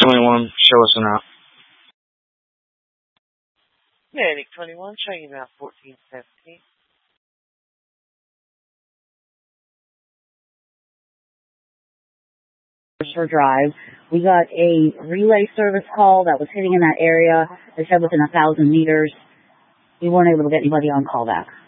21, show us an app. Medic 21, showing you now 1417. Drive. We got a relay service call that was hitting in that area. They said within 1,000 meters. We weren't able to get anybody on call back.